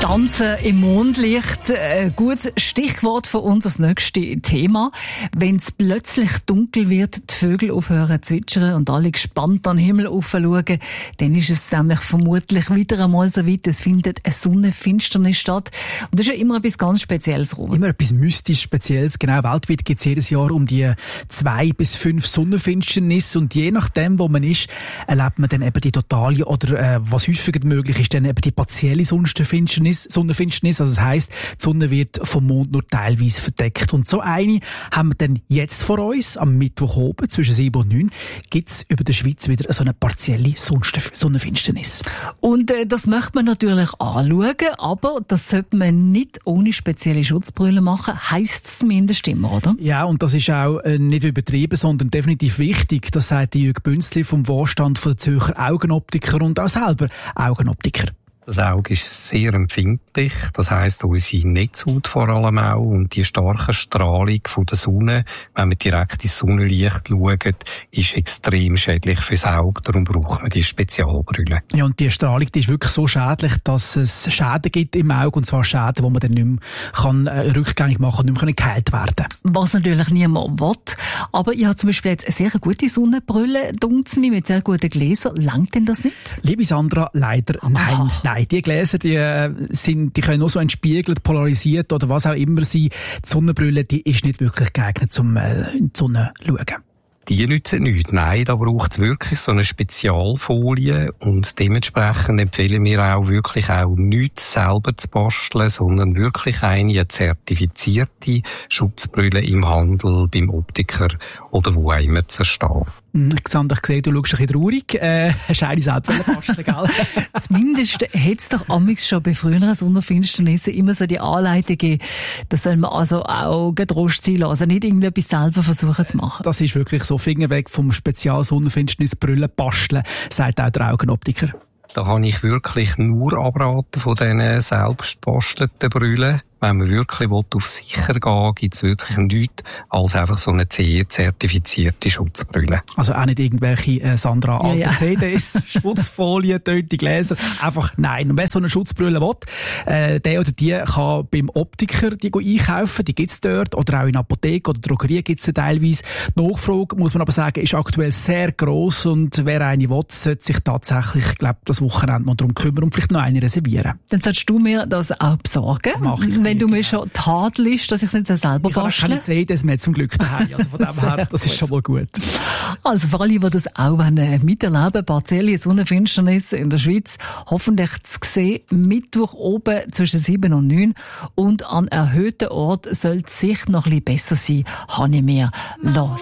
Tanzen im Mondlicht, ein gutes Stichwort für unser nächstes Thema. Wenn es plötzlich dunkel wird, die Vögel aufhören zu zwitschern und alle gespannt an den Himmel aufschauen, dann ist es nämlich vermutlich wieder einmal so weit, es findet eine Sonnenfinsternis statt. Und das ist ja immer etwas ganz Spezielles, Robert. Immer etwas mystisch Spezielles. Genau, weltweit gibt es jedes Jahr um die 2 bis 5 Sonnenfinsternisse und je nachdem, wo man ist, erlebt man dann eben die totale oder was häufiger möglich ist, dann eben die partielle Sonnenfinsternis. Also das heisst, die Sonne wird vom Mond nur teilweise verdeckt. Und so eine haben wir dann jetzt vor uns, am Mittwoch oben, zwischen 7 und 9, gibt es über der Schweiz wieder so eine partielle Sonnenfinsternis. Und das möchte man natürlich anschauen, aber das sollte man nicht ohne spezielle Schutzbrille machen, heisst es zumindest immer, oder? Ja, und das ist auch nicht übertrieben, sondern definitiv wichtig. Das sagt Jürg Bünzli vom Vorstand der Zürcher Augenoptiker und auch selber Augenoptiker. Das Auge ist sehr empfindlich, das heisst unsere Netzhaut vor allem auch und die starke Strahlung von der Sonne, wenn man direkt ins Sonnenlicht schaut, ist extrem schädlich fürs Auge, darum braucht man die Spezialbrille. Ja, und die Strahlung, die ist wirklich so schädlich, dass es Schäden gibt im Auge, und zwar Schäden, die man dann nicht mehr rückgängig machen und nicht mehr geheilt werden. Was natürlich niemand will, aber ich habe zum Beispiel jetzt eine sehr gute Sonnenbrille, dunkt mir, mit sehr guten Gläsern. Langt denn das nicht? Liebe Sandra, leider nein. Die Gläser, die können auch so entspiegelt, polarisiert oder was auch immer sein. Die Sonnenbrille, die ist nicht wirklich geeignet, um in die Sonne zu schauen. Die nützen nichts. Nein, da braucht es wirklich so eine Spezialfolie und dementsprechend empfehlen wir auch wirklich auch nichts selber zu basteln, sondern wirklich eine zertifizierte Schutzbrille im Handel, beim Optiker oder wo auch immer zu erstehen. Alexander, ich sehe, du schaust ein bisschen traurig. Hast du eine selber basteln, gell? Zumindest hat es doch amigs schon bei früheren Sonnenfinsternissen immer so die Anleitung gegeben, dass soll man also auch getrost sein lassen, nicht irgendetwas selber versuchen zu machen. Das ist wirklich so, Finger weg vom Spezial-Sonnenfinsternis-Brille basteln, sagt auch der Augenoptiker. Da kann ich wirklich nur abraten von diesen selbst bastelten Brillen. Wenn man wirklich auf sicher gehen, gibt es wirklich nichts als einfach so eine CE-zertifizierte Schutzbrille. Also auch nicht irgendwelche Sandra alte CDs, Schutzfolien, tönte Gläser. Einfach nein. Und wer so eine Schutzbrille will, der oder die kann beim Optiker die einkaufen. Die gibt's dort. Oder auch in Apotheke oder Drogerie gibt's sie teilweise. Die Nachfrage, muss man aber sagen, ist aktuell sehr gross. Und wer eine will, sollte sich tatsächlich, ich glaube, das Wochenende noch darum kümmern und vielleicht noch eine reservieren. Dann solltest du mir das auch besorgen. Mach ich. Wenn du mir schon tadelst, dass ich es nicht selber bastle. Ich habe keine CDs mehr zum Glück daheim. Also von dem her, das ist schon mal gut. Also für alle, die das auch miterleben, partielle Sonnenfinsternis in der Schweiz, hoffentlich zu sehen, Mittwoch oben zwischen 7 und 9. Und an erhöhten Ort soll die Sicht noch ein bisschen besser sein, habe ich mir lassen.